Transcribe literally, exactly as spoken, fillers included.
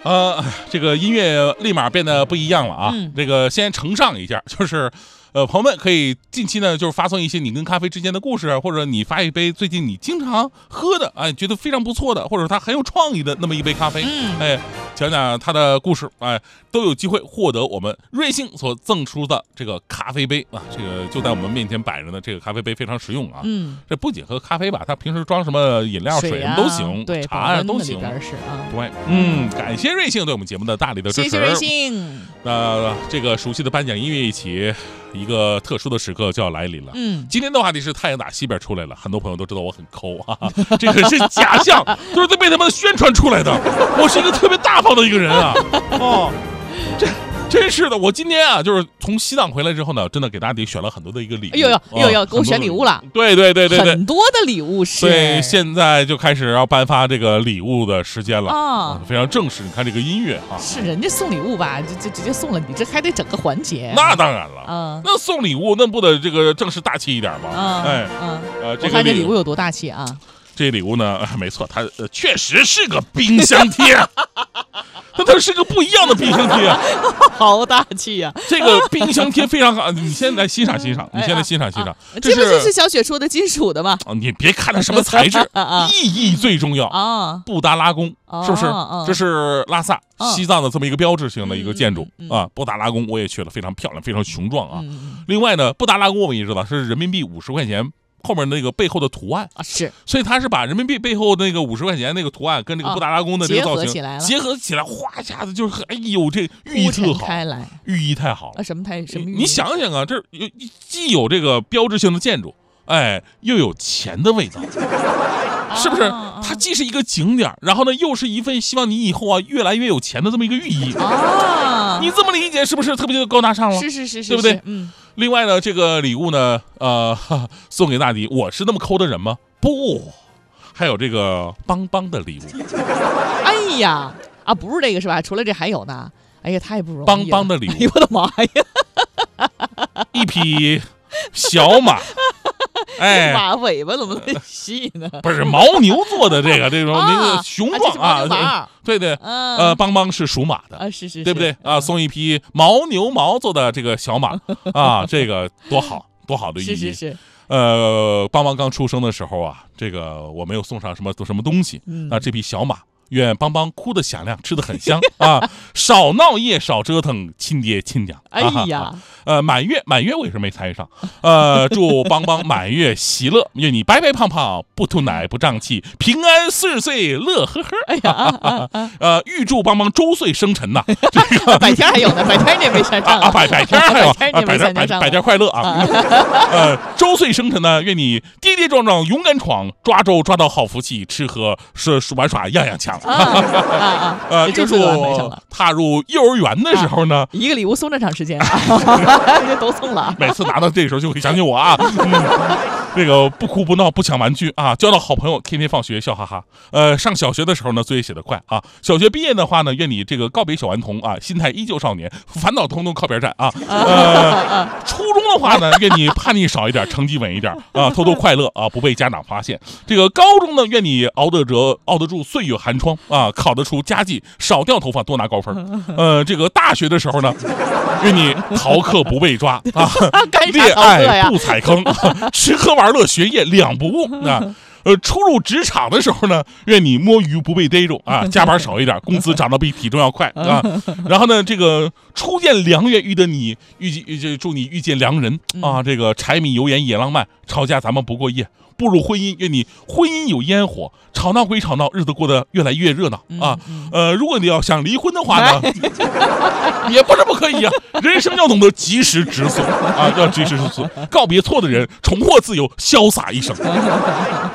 呃，这个音乐立马变得不一样了啊！ 嗯、 这个先承上一下，就是，呃，朋友们可以近期呢，就是发送一些你跟咖啡之间的故事，或者你发一杯最近你经常喝的，哎，觉得非常不错的，或者它很有创意的那么一杯咖啡， 嗯、 哎，讲讲它的故事，哎，都有机会获得我们瑞幸所赠出的这个咖啡杯啊！这个就在我们面前摆着呢，这个咖啡杯非常实用啊！ 嗯， 这不仅喝咖啡吧，它平时装什么饮料、水什么都行， 对， 茶呀都行， 是啊， 对，嗯，感谢瑞幸对我们节目的大力的支持， 谢谢瑞幸。 那、呃、这个熟悉的颁奖音乐一起，一个特殊的时刻就要来临了。 嗯， 今天的话题是太阳打西边出来了，很多朋友都知道我很抠啊，这个是假象，都是被他们宣传出来的。我是一个特别大方的一个人啊，哦，这。真是的，我今天啊，就是从西藏回来之后呢，真的给大家选了很多的一个礼物。 哎呦呦，哎呦呦，给我选礼物了。 对对对对对， 很多的礼物是。 对，现在就开始要颁发这个礼物的时间了啊，非常正式。你看这个音乐啊， 是人家送礼物吧，就就直接送了，你这还得整个环节。 那当然了， 嗯， 那送礼物那不得这个正式大气一点吗？ 嗯， 哎， 嗯， 呃， 我看这礼物有多大气啊？ 这礼物呢，没错，它呃确实是个冰箱贴。那它是个不一样的冰箱贴啊， 好大气呀、啊！ 这个冰箱贴非常好，你先来欣赏欣赏，你先来欣赏欣赏。 哎、这不就是小雪说的金属的吗？ 啊，你别看它什么材质，意义最重要啊！布达拉宫是不是？这是拉萨西藏的这么一个标志性的一个建筑啊。布达拉宫我也去了，非常漂亮，非常雄壮啊。另外呢，布达拉宫我们也知道是人民币五十块钱。后面那个背后的图案啊，是， 所以他是把人民币背后那个五十块钱那个图案跟这个布达拉宫的这个造型、 啊、 结合起来，哗一下子就是，哎呦，这寓意特好， 开来， 寓意太好了啊！什么太什么寓意？ 你想想啊，这有既有这个标志性的建筑，哎，又有钱的味道。是不是？它既是一个景点，然后呢，又是一份希望你以后啊越来越有钱的这么一个寓意啊！你这么理解是不是特别的高大上了？ 是是是是， 对不对？ 嗯。 另外呢，这个礼物呢，呃，送给大迪，我是那么抠的人吗？不，还有这个邦邦的礼物。 哎呀，啊，不是这个是吧？除了这还有呢。哎呀，太不容易了。 邦邦的礼物， 哎呦我的妈呀！ 一匹小马。哎， 马尾巴怎么那么细呢？ 不是牦牛做的这个这种那个雄壮啊， 对对，呃，邦邦是属马的啊，是是， 对不对啊？送一匹牦牛毛做的这个小马啊，这个多好多好的意义。 是是是。 呃，邦邦刚出生的时候啊，这个我没有送上什么什么东西，那这匹小马。愿邦邦哭得响亮，吃得很香啊！少闹夜，少折腾，亲爹亲娘。 哎呀，啊、 呃，满月满月我也是没参与上。呃，祝邦邦满月喜乐，愿你白白胖胖，不吐奶不胀气，平安四十岁乐呵呵。 哎呀，啊啊啊、 呃，预祝邦邦周岁生辰呐！这个百天还有呢，百天你也没参上啊，百百天还有， 百百天百百天快乐啊！呃，周岁生辰呢，愿你跌跌撞撞勇敢闯，抓周抓到好福气，吃喝是玩耍样样强。 啊啊啊！ 呃，预祝踏入幼儿园的时候呢， 啊、一个礼物送这长时间啊，就都送了。 每次拿到这时候就会想起我啊，嗯、这个不哭不闹不抢玩具啊，交到好朋友，天天放学笑哈哈。呃，上小学的时候呢，作业写得快啊。小学毕业的话呢，愿你这个告别小顽童啊，心态依旧少年，烦恼通通靠边站啊。呃，初中的话呢，愿你叛逆少一点，成绩稳一点啊，偷偷快乐啊，不被家长发现。这个高中呢，愿你熬得着熬得住岁月寒窗。啊，考得出佳绩，少掉头发，多拿高分。呃，这个大学的时候呢，愿你逃课不被抓啊，恋爱不踩坑，吃喝玩乐学业两不误啊。呃，初入职场的时候呢，愿你摸鱼不被逮住啊，加班少一点，工资涨得比体重要快啊。然后呢，这个初见良缘遇得你遇见，祝你遇见良人啊。这个柴米油盐也浪漫，吵架咱们不过夜。步入婚姻，愿你婚姻有烟火，吵闹归吵闹，日子过得越来越热闹啊！ 嗯嗯、 呃，如果你要想离婚的话呢，也不是不可以啊。人生要懂得及时止损啊，要及时止损，告别错的人，重获自由，潇洒一生。